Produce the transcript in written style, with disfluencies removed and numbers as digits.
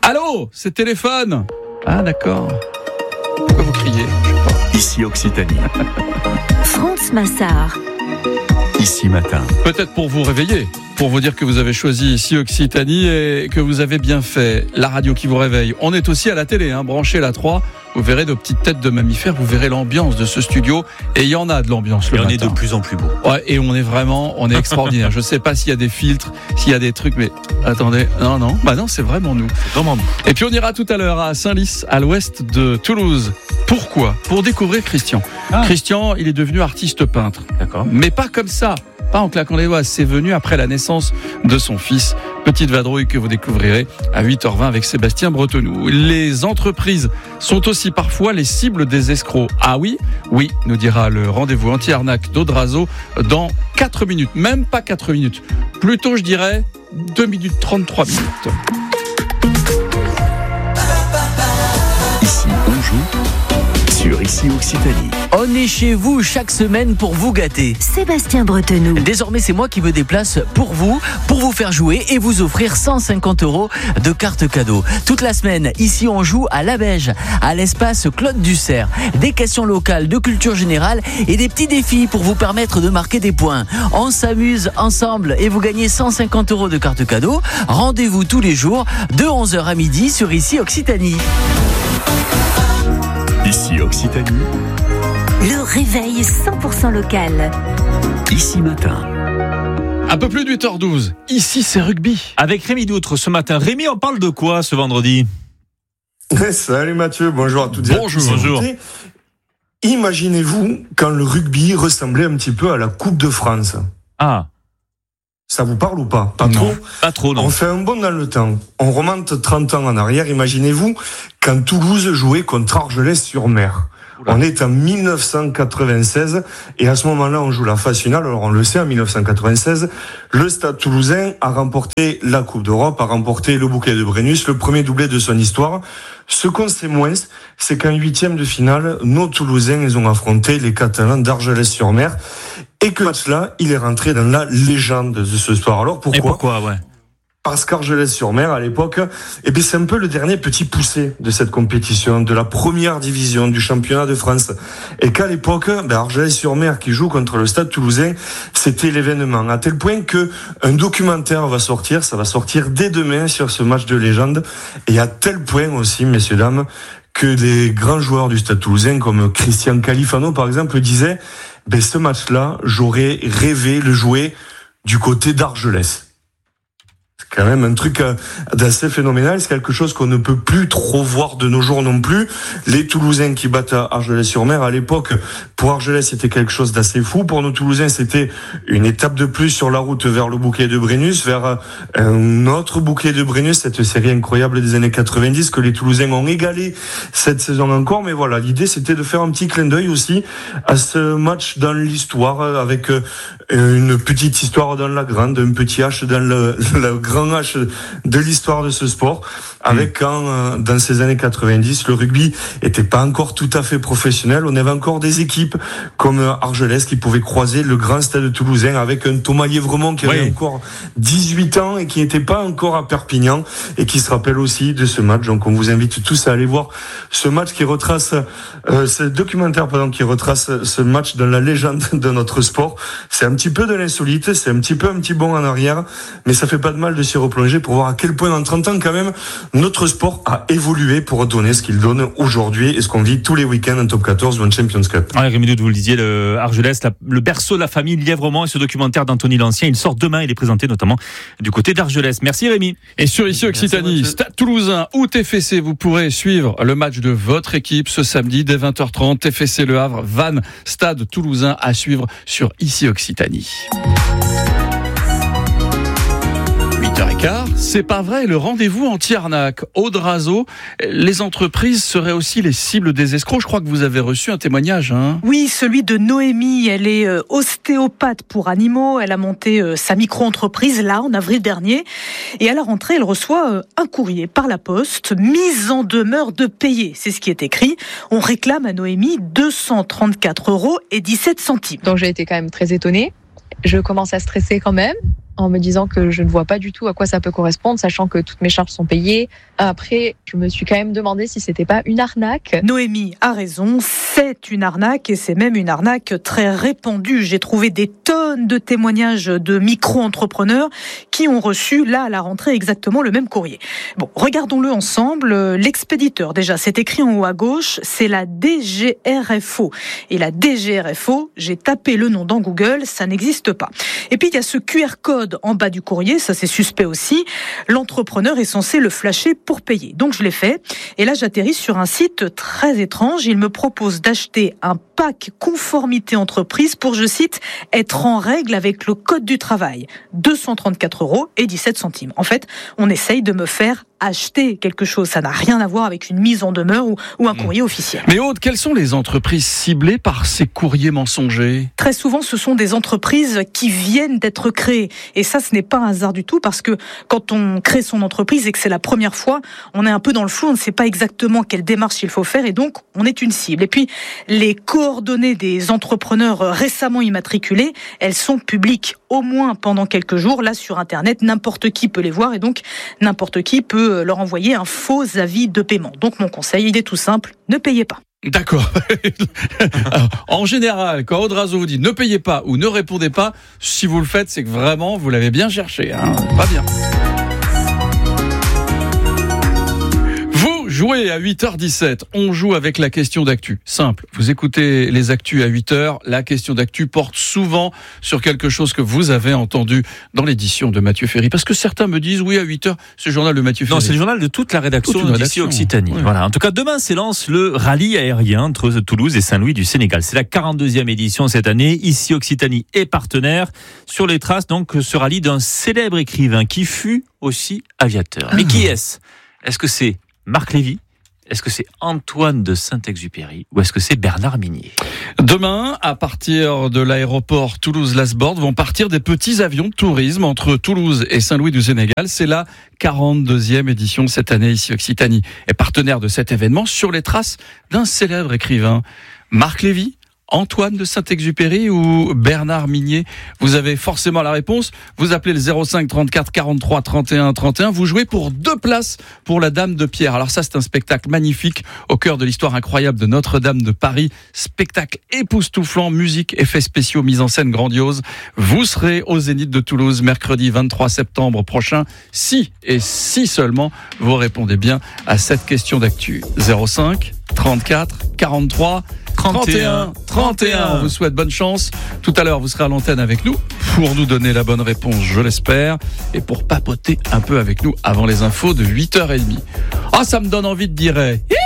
Allô, c'est téléphone. Ah d'accord. Pourquoi vous criez? Ici Occitanie. France Massard. Ici Matin. Peut-être pour vous réveiller, pour vous dire que vous avez choisi ici Occitanie et que vous avez bien fait. La radio qui vous réveille. On est aussi à la télé, branchez la 3. Vous verrez nos petites têtes de mammifères, vous verrez l'ambiance de ce studio. Et il y en a de l'ambiance le matin. Et on est de plus en plus beau. Ouais, et on est extraordinaire. Je sais pas s'il y a des filtres, s'il y a des trucs, mais attendez, non, c'est vraiment nous. C'est vraiment nous. Et puis on ira tout à l'heure à Saint-Lys, à l'ouest de Toulouse. Pourquoi ? Pour découvrir Christian. Christian, il est devenu artiste peintre. D'accord. Mais pas comme ça. Pas en claquant les doigts, c'est venu après la naissance de son fils. Petite vadrouille que vous découvrirez à 8h20 avec Sébastien Bretenou. Les entreprises sont aussi parfois les cibles des escrocs. Ah oui, nous dira le rendez-vous anti-arnaque d'Audrazo dans 4 minutes. Même pas 4 minutes. Plutôt, je dirais, 2 minutes 33 minutes. Ici, on joue sur Ici Occitanie. On est chez vous chaque semaine pour vous gâter. Sébastien Bretenou. Désormais, c'est moi qui me déplace pour vous faire jouer et vous offrir 150 € de cartes cadeaux. Toute la semaine, ici on joue à La Beige, à l'espace Claude Dussert. Des questions locales, de culture générale et des petits défis pour vous permettre de marquer des points. On s'amuse ensemble et vous gagnez 150 € de cartes cadeaux. Rendez-vous tous les jours de 11h à midi sur Ici Occitanie. Ici Occitanie. Le réveil 100% local. Ici Matin. Un peu plus de 8h12. Ici, c'est rugby. Avec Rémi Doutre ce matin. Rémi, on parle de quoi ce vendredi ? Salut Mathieu, bonjour à toutes et à tous. Bonjour. Imaginez-vous quand le rugby ressemblait un petit peu à la Coupe de France. Ah. Ça vous parle ou pas ? Pas trop, non. On fait un bond dans le temps. On remonte 30 ans en arrière. Imaginez-vous quand Toulouse jouait contre Argelès-sur-Mer. On est en 1996 et à ce moment-là, on joue la phase finale. Alors on le sait, en 1996, le Stade Toulousain a remporté la Coupe d'Europe, a remporté le bouclier de Brennus, le premier doublé de son histoire. Ce qu'on sait moins, c'est qu'en 8e de finale, nos Toulousains, ils ont affronté les Catalans d'Argelès-sur-Mer et que ce match-là, il est rentré dans la légende de ce sport. Alors pourquoi ? Et pourquoi, ouais. Parce qu'Argelès-sur-Mer, à l'époque, c'est un peu le dernier petit poussé de cette compétition, de la première division du championnat de France. Et qu'à l'époque, Argelès-sur-Mer qui joue contre le Stade Toulousain, c'était l'événement. À tel point que un documentaire va sortir, ça va sortir dès demain sur ce match de légende. Et à tel point aussi, messieurs, dames, que des grands joueurs du Stade Toulousain, comme Christian Califano, par exemple, disaient, ce match-là, j'aurais rêvé le jouer du côté d'Argelès. C'est quand même un truc d'assez phénoménal. C'est quelque chose qu'on ne peut plus trop voir de nos jours non plus. Les Toulousains qui battent à Argelès-sur-Mer, à l'époque, pour Argelès, c'était quelque chose d'assez fou. Pour nos Toulousains, c'était une étape de plus sur la route vers le bouclier de Brennus, vers un autre bouclier de Brennus, cette série incroyable des années 90 que les Toulousains ont égalé cette saison encore. Mais voilà, l'idée, c'était de faire un petit clin d'œil aussi à ce match dans l'histoire, avec une petite histoire dans la grande, un petit H dans le grand H de l'histoire de ce sport, avec quand dans ces années 90 le rugby était pas encore tout à fait professionnel. On avait encore des équipes comme Argelès qui pouvaient croiser le grand Stade Toulousain, avec un Thomas Lièvremont qui avait encore 18 ans et qui n'était pas encore à Perpignan et qui se rappelle aussi de ce match. Donc on vous invite tous à aller voir ce match qui retrace ce documentaire qui retrace ce match dans la légende de notre sport. C'est un petit peu de l'insolite, c'est un petit bond en arrière, mais ça fait pas de mal de s'y replonger pour voir à quel point en 30 ans quand même notre sport a évolué pour donner ce qu'il donne aujourd'hui et ce qu'on vit tous les week-ends en Top 14 ou en Champions Cup. Rémi Doud, vous le disiez, le Argelès, le berceau de la famille Lièvremont, et ce documentaire d'Anthony Lancien, il sort demain, il est présenté notamment du côté d'Argelès. Merci Rémi. Et sur Ici Occitanie, Stade Toulousain ou TFC, vous pourrez suivre le match de votre équipe ce samedi dès 20h30. TFC Le Havre, Vannes, Stade Toulousain à suivre sur Ici Occitanie. 8h15, c'est pas vrai, le rendez-vous anti-arnaque. Audrazo, les entreprises seraient aussi les cibles des escrocs. Je crois que vous avez reçu un témoignage. Oui, celui de Noémie. Elle est ostéopathe pour animaux. Elle a monté sa micro-entreprise là, en avril dernier. Et à la rentrée, elle reçoit un courrier par la poste, mise en demeure de payer. C'est ce qui est écrit. On réclame à Noémie 234,17 €. Donc j'ai été quand même très étonnée. Je commence à stresser quand même. en me disant que je ne vois pas du tout à quoi ça peut correspondre, sachant que toutes mes charges sont payées. Après, je me suis quand même demandé si c'était pas une arnaque. Noémie a raison, c'est une arnaque et c'est même une arnaque très répandue. J'ai trouvé des tonnes de témoignages de micro-entrepreneurs qui ont reçu là à la rentrée exactement le même courrier. Bon, regardons-le ensemble. L'expéditeur, déjà, c'est écrit en haut à gauche, c'est la DGRFO. Et la DGRFO, j'ai tapé le nom dans Google, ça n'existe pas. Et puis il y a ce QR code en bas du courrier, ça c'est suspect aussi. L'entrepreneur est censé le flasher pour payer. Donc je l'ai fait. Et là j'atterris sur un site très étrange. Il me propose d'acheter un pack conformité entreprise pour, je cite, être en règle avec le code du travail. 234,17 €. En fait, on essaye de me faire acheter quelque chose. Ça n'a rien à voir avec une mise en demeure ou un courrier officiel. Mais Aude, quelles sont les entreprises ciblées par ces courriers mensongers ? Très souvent, ce sont des entreprises qui viennent d'être créées. Et ça, ce n'est pas un hasard du tout parce que quand on crée son entreprise et que c'est la première fois, on est un peu dans le flou, on ne sait pas exactement quelle démarche il faut faire et donc on est une cible. Et puis, les coordonnées des entrepreneurs récemment immatriculés, elles sont publiques au moins pendant quelques jours. Là, sur Internet, n'importe qui peut les voir et donc n'importe qui peut leur envoyer un faux avis de paiement. Donc, mon conseil, il est tout simple, ne payez pas. D'accord. Alors, en général, quand Aude Razeau vous dit ne payez pas ou ne répondez pas, si vous le faites, c'est que vraiment, vous l'avez bien cherché. Pas bien. Jouez à 8h17, on joue avec la question d'actu. Simple, vous écoutez les actus à 8h, la question d'actu porte souvent sur quelque chose que vous avez entendu dans l'édition de Mathieu Ferry. Parce que certains me disent, oui, à 8h, c'est le journal de Mathieu Ferry. Non, c'est le journal de toute la rédaction d'ici Occitanie. Oui. Voilà. En tout cas, demain s'élance le rallye aérien entre Toulouse et Saint-Louis du Sénégal. C'est la 42e édition cette année. Ici Occitanie est partenaire. Sur les traces, donc, ce rallye d'un célèbre écrivain qui fut aussi aviateur. Mais qui est-ce ? Est-ce que c'est Marc Lévy? Est-ce que c'est Antoine de Saint-Exupéry ou est-ce que c'est Bernard Minier? Demain, à partir de l'aéroport Toulouse-Lasbordes, vont partir des petits avions de tourisme entre Toulouse et Saint-Louis du Sénégal. C'est la 42e édition cette année ici Occitanie. Et partenaire de cet événement sur les traces d'un célèbre écrivain. Marc Lévy, Antoine de Saint-Exupéry ou Bernard Minier? Vous avez forcément la réponse. Vous appelez le 05 34 43 31 31. Vous jouez pour 2 places pour la Dame de Pierre. Alors ça, c'est un spectacle magnifique au cœur de l'histoire incroyable de Notre-Dame de Paris. Spectacle époustouflant, musique, effets spéciaux, mise en scène grandiose. Vous serez au Zénith de Toulouse mercredi 23 septembre prochain. Si et si seulement vous répondez bien à cette question d'actu. 05 34 43 31. On vous souhaite bonne chance. Tout à l'heure, vous serez à l'antenne avec nous pour nous donner la bonne réponse, je l'espère, et pour papoter un peu avec nous avant les infos de 8h30. Ah, ça me donne envie de dire